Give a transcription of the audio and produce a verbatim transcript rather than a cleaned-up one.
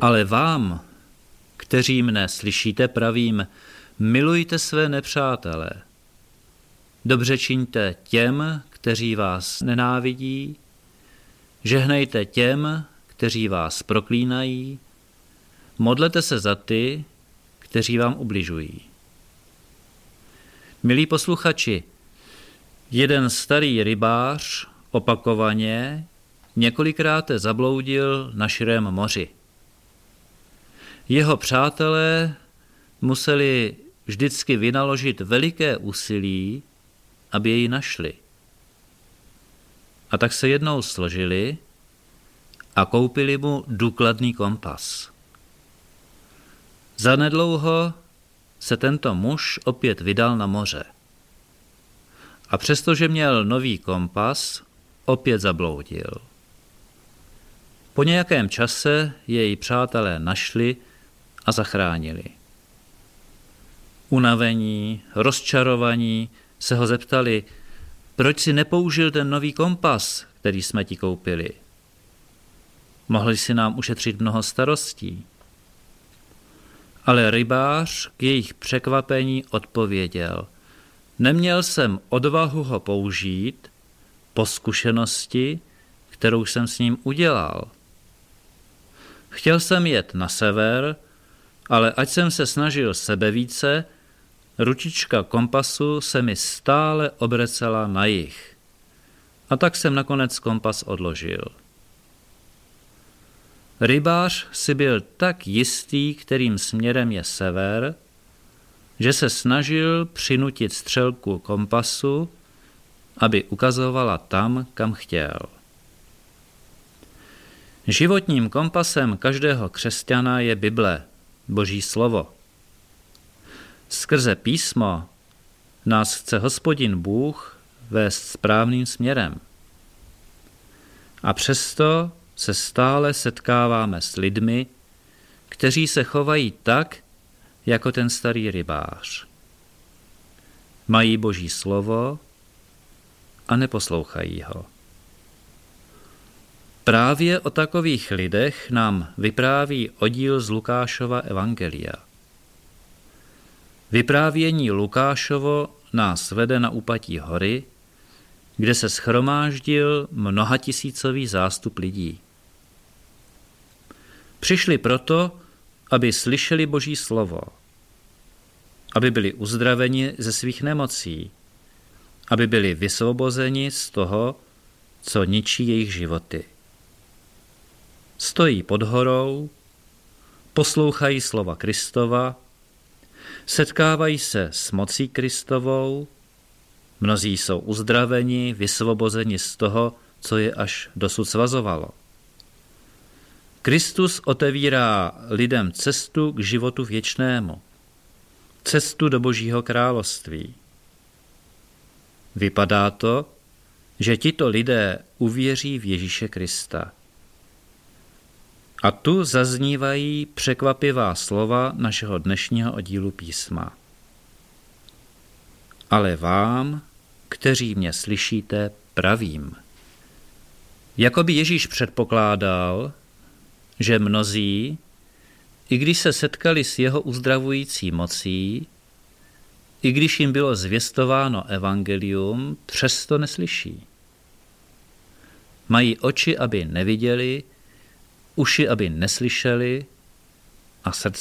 Ale vám, kteří mne slyšíte, pravím, milujte své nepřátele. Dobře čiňte těm, kteří vás nenávidí, žehnejte těm, kteří vás proklínají, modlete se za ty, kteří vám ubližují. Milí posluchači, jeden starý rybář opakovaně několikrát zabloudil na širém moři. Jeho přátelé museli vždycky vynaložit veliké úsilí, aby jej našli. A tak se jednou složili a koupili mu důkladný kompas. Zanedlouho se tento muž opět vydal na moře. A přestože měl nový kompas, opět zabloudil. Po nějakém čase jej přátelé našli a zachránili. Unavení, rozčarovaní se ho zeptali, proč si nepoužil ten nový kompas, který jsme ti koupili. Mohli si nám ušetřit mnoho starostí. Ale rybář k jejich překvapení odpověděl, neměl jsem odvahu ho použít po zkušenosti, kterou jsem s ním udělal. Chtěl jsem jet na sever, ale ať jsem se snažil sebevíce, ručička kompasu se mi stále obracela na jih. A tak jsem nakonec kompas odložil. Rybář si byl tak jistý, kterým směrem je sever, že se snažil přinutit střelku kompasu, aby ukazovala tam, kam chtěl. Životním kompasem každého křesťana je Bible, Boží slovo. Skrze písmo nás chce Hospodin Bůh vést správným směrem. A přesto se stále setkáváme s lidmi, kteří se chovají tak, jako ten starý rybář. Mají Boží slovo a neposlouchají ho. Právě o takových lidech nám vypráví oddíl z Lukášova evangelia. Vyprávění Lukášovo nás vede na úpatí hory, kde se shromáždil mnohatisícový zástup lidí. Přišli proto, aby slyšeli Boží slovo, aby byli uzdraveni ze svých nemocí, aby byli vysvobozeni z toho, co ničí jejich životy. Stojí pod horou, poslouchají slova Kristova, setkávají se s mocí Kristovou, mnozí jsou uzdraveni, vysvobozeni z toho, co je až dosud svazovalo. Kristus otevírá lidem cestu k životu věčnému, cestu do Božího království. Vypadá to, že tito lidé uvěří v Ježíše Krista. A tu zaznívají překvapivá slova našeho dnešního oddílu písma. Ale vám, kteří mě slyšíte, pravím. Jakoby Ježíš předpokládal, že mnozí, i když se setkali s jeho uzdravující mocí, i když jim bylo zvěstováno evangelium, přesto neslyší. Mají oči, aby neviděli, uši, aby neslyšeli a srdce,